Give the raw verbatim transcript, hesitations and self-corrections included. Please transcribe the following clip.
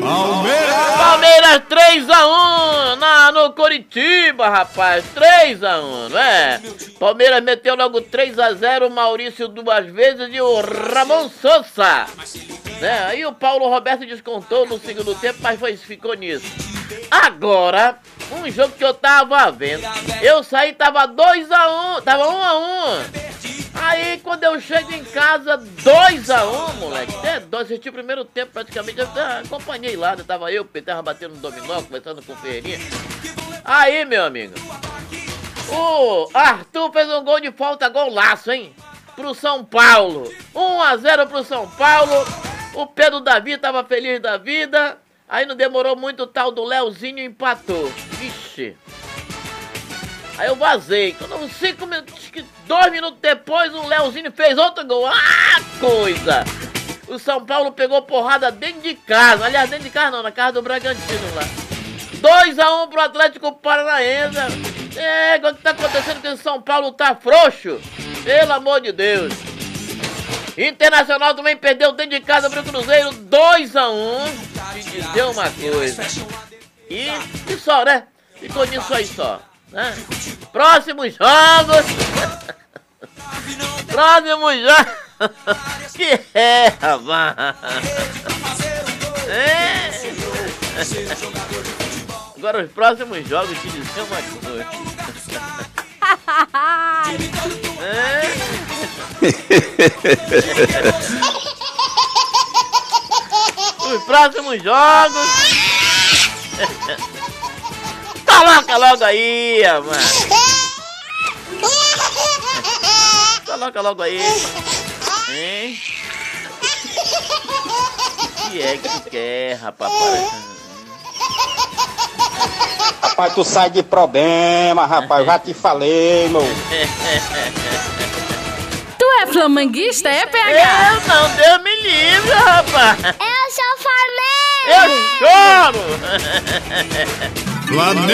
Palmeiras! Palmeiras três a um na, no Coritiba, rapaz. três a um, não é? Palmeiras meteu logo três a zero, o Maurício duas vezes e o Ramon Sousa. Né? Aí o Paulo Roberto descontou no segundo tempo, mas foi, ficou nisso. Agora, um jogo que eu tava vendo, eu saí, tava dois a um, tava um a um. Aí quando eu chego em casa, dois a um, moleque. É, dois, assisti o primeiro tempo praticamente, eu ah, acompanhei lá, tava eu, o P T batendo no dominó, conversando com o Ferreirinha. Aí, meu amigo, o Arthur fez um gol de falta, golaço, hein? Pro São Paulo. um a zero pro São Paulo. O Pedro Davi tava feliz da vida. Aí não demorou muito, o tal do Leozinho empatou. Vixe. Aí eu vazei. Quando cinco minutos, dois minutos depois, o Leozinho fez outro gol. Ah, coisa! O São Paulo pegou porrada dentro de casa. Aliás, dentro de casa não, na casa do Bragantino lá. dois a um pro Atlético Paranaense. É, o que tá acontecendo que o São Paulo tá frouxo? Pelo amor de Deus. Internacional também perdeu dentro de casa pro Cruzeiro, dois a um. Te dizer uma coisa. E, e só, né? Ficou nisso aí só. Né? Próximos jogos. Próximos jogos. Que é, rapaz? É. Agora os próximos jogos, te dizer uma coisa. É. Os próximos jogos. Coloca logo aí, mano. Coloca logo aí. Hein? O que é que tu quer, rapaz? Rapaz, tu sai de problema, rapaz. Já te falei, meu. Tu é flamenguista, é, P H? Eu não, Deus me livre, rapaz. Eu sou Flamengo. Eu choro. Flamengo!